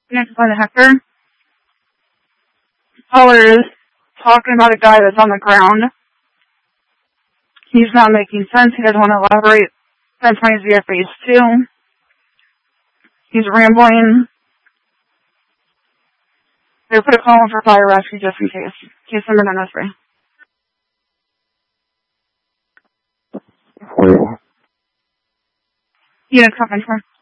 Next by the Hector. Caller is talking about a guy that's on the ground. He's not making sense. He doesn't want to elaborate. That's why he's via phase 2. He's rambling. They put a call in for fire rescue just in case. Case number 903. Unit coverage for.